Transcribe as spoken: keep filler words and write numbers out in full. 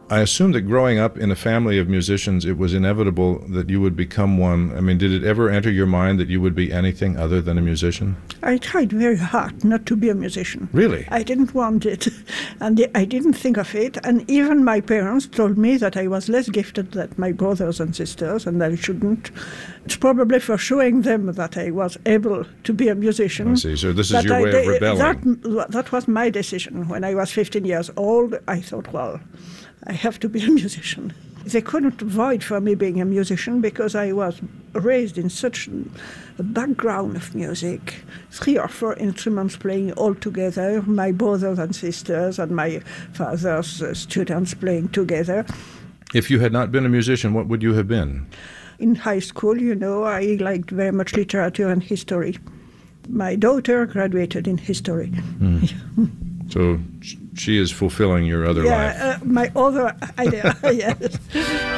I assume that growing up in a family of musicians, it was inevitable that you would become one. I mean, did it ever enter your mind that you would be anything other than a musician? I tried very hard not to be a musician. Really? I didn't want it, and I didn't think of it. And even my parents told me that I was less gifted than my brothers and sisters, and that I shouldn't. It's probably for showing them that I was able to be a musician. I see. So this is your I, way they, of rebelling. That, that was my decision. When I was fifteen years old, I thought, well, I have to be a musician. They couldn't avoid for me being a musician because I was raised in such a background of music, three or four instruments playing all together, my brothers and sisters and my father's uh, students playing together. If you had not been a musician, what would you have been? In high school, you know, I liked very much literature and history. My daughter graduated in history. Mm. So she is fulfilling your other yeah, life. Uh, my other idea, yes.